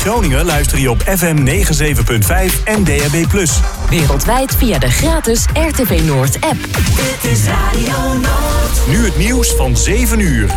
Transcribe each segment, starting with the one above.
Groningen luister je op FM 97.5 en DAB+. Wereldwijd via de gratis RTV Noord app. Dit is Radio Noord. Nu het nieuws van 7 uur.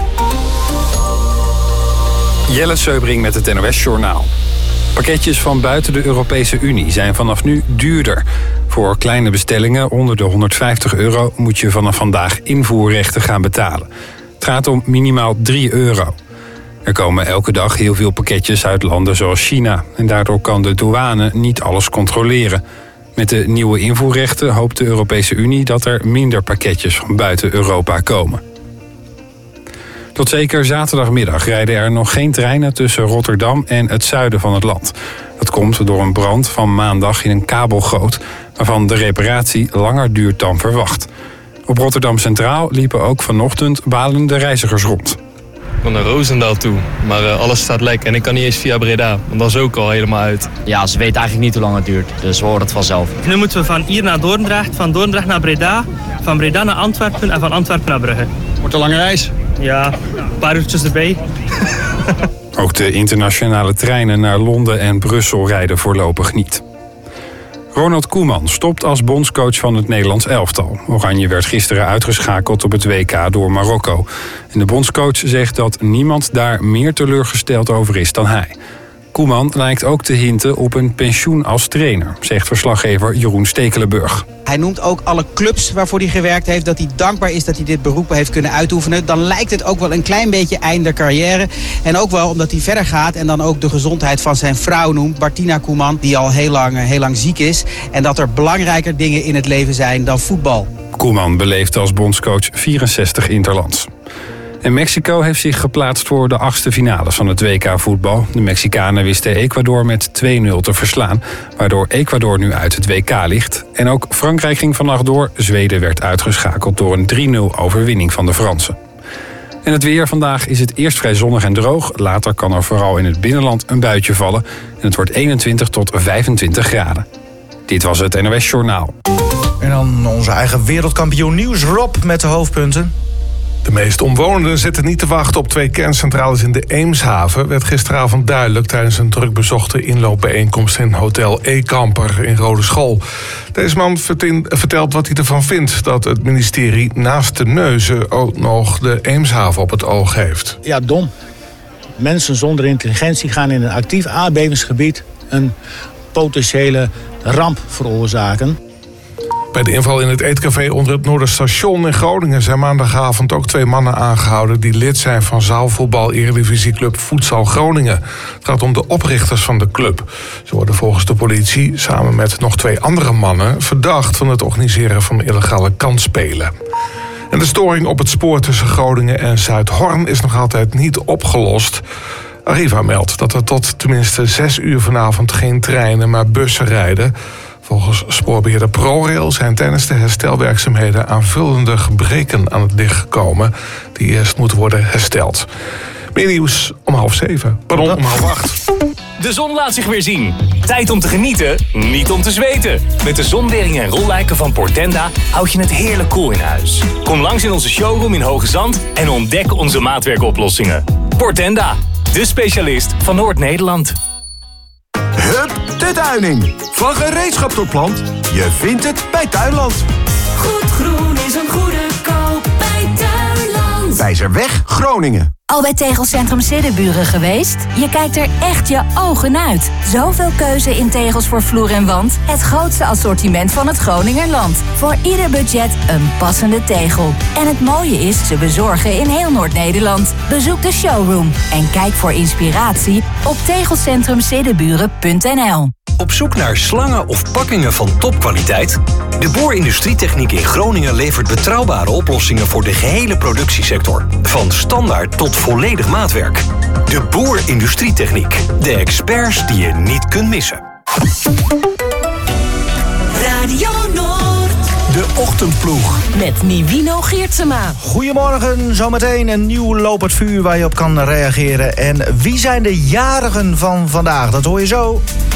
Jelle Seubring met het NOS-journaal. Pakketjes van buiten de Europese Unie zijn vanaf nu duurder. Voor kleine bestellingen onder de €150 moet je vanaf vandaag invoerrechten gaan betalen. Het gaat om minimaal €3. Er komen elke dag heel veel pakketjes uit landen zoals China. En daardoor kan de douane niet alles controleren. Met de nieuwe invoerrechten hoopt de Europese Unie dat er minder pakketjes van buiten Europa komen. Tot zeker zaterdagmiddag rijden er nog geen treinen tussen Rotterdam en het zuiden van het land. Dat komt door een brand van maandag in een kabelgoot, waarvan de reparatie langer duurt dan verwacht. Op Rotterdam Centraal liepen ook vanochtend balende reizigers rond. Ik kon naar Roosendaal toe, maar alles staat lek en ik kan niet eens via Breda, want dat is ook al helemaal uit. Ja, ze weten eigenlijk niet hoe lang het duurt, dus we horen het vanzelf. Nu moeten we van hier naar Dordrecht, van Dordrecht naar Breda, van Breda naar Antwerpen en van Antwerpen naar Brugge. Wordt een lange reis? Ja, een paar uurtjes erbij. Ook de internationale treinen naar Londen en Brussel rijden voorlopig niet. Ronald Koeman stopt als bondscoach van het Nederlands elftal. Oranje werd gisteren uitgeschakeld op het WK door Marokko. En de bondscoach zegt dat niemand daar meer teleurgesteld over is dan hij. Koeman lijkt ook te hinten op een pensioen als trainer, zegt verslaggever Jeroen Stekelenburg. Hij noemt ook alle clubs waarvoor hij gewerkt heeft, dat hij dankbaar is dat hij dit beroep heeft kunnen uitoefenen. Dan lijkt het ook wel een klein beetje einde carrière. En ook wel omdat hij verder gaat en dan ook de gezondheid van zijn vrouw noemt, Martina Koeman, die al heel lang ziek is. En dat er belangrijker dingen in het leven zijn dan voetbal. Koeman beleeft als bondscoach 64 interlands. En Mexico heeft zich geplaatst voor de 8e finales van het WK-voetbal. De Mexicanen wisten Ecuador met 2-0 te verslaan, waardoor Ecuador nu uit het WK ligt. En ook Frankrijk ging vannacht door. Zweden werd uitgeschakeld door een 3-0 overwinning van de Fransen. En het weer. Vandaag is het eerst vrij zonnig en droog. Later kan er vooral in het binnenland een buitje vallen. En het wordt 21 tot 25 graden. Dit was het NOS Journaal. En dan onze eigen wereldkampioen nieuws, Rob, met de hoofdpunten. De meeste omwonenden zitten niet te wachten op 2 kerncentrales in de Eemshaven, werd gisteravond duidelijk tijdens een druk bezochte inloopbijeenkomst in Hotel E-Kamper in Rodeschool. Deze man vertelt wat hij ervan vindt dat het ministerie naast de neuzen ook nog de Eemshaven op het oog heeft. Ja, dom. Mensen zonder intelligentie gaan in een actief aardbevingsgebied een potentiële ramp veroorzaken. Bij de inval in het eetcafé onder het Noorderstation in Groningen zijn maandagavond ook 2 mannen aangehouden die lid zijn van zaalvoetbal Eredivisieclub Futsal Groningen. Het gaat om de oprichters van de club. Ze worden volgens de politie samen met nog 2 andere mannen verdacht van het organiseren van illegale kansspelen. En de storing op het spoor tussen Groningen en Zuidhorn is nog altijd niet opgelost. Arriva meldt dat er tot tenminste 6 uur vanavond geen treinen, maar bussen rijden. Volgens spoorbeheerder ProRail zijn tijdens de herstelwerkzaamheden aanvullende gebreken aan het licht gekomen die eerst moeten worden hersteld. Meer nieuws om 6:30. Pardon, om 7:30. De zon laat zich weer zien. Tijd om te genieten, niet om te zweten. Met de zonweringen en rolluiken van Portenda houd je het heerlijk koel in huis. Kom langs in onze showroom in Hoge Zand en ontdek onze maatwerkoplossingen. Portenda, de specialist van Noord-Nederland. Hup, de tuining. Van gereedschap tot plant, je vindt het bij Tuinland. Goed groen is een goede koop bij Tuinland. Wijzerweg, Groningen. Al bij Tegelcentrum Siddeburen geweest? Je kijkt er echt je ogen uit. Zoveel keuze in tegels voor vloer en wand. Het grootste assortiment van het Groningerland. Voor ieder budget een passende tegel. En het mooie is, ze bezorgen in heel Noord-Nederland. Bezoek de showroom en kijk voor inspiratie op tegelcentrumsiddeburen.nl. Op zoek naar slangen of pakkingen van topkwaliteit? De Boer Industrietechniek in Groningen levert betrouwbare oplossingen voor de gehele productiesector. Van standaard tot volledig maatwerk. De Boer Industrietechniek. De experts die je niet kunt missen. Radio Noord. De ochtendploeg. Met Nivino Geertsema. Goedemorgen, zometeen een nieuw lopend vuur waar je op kan reageren. En wie zijn de jarigen van vandaag? Dat hoor je zo.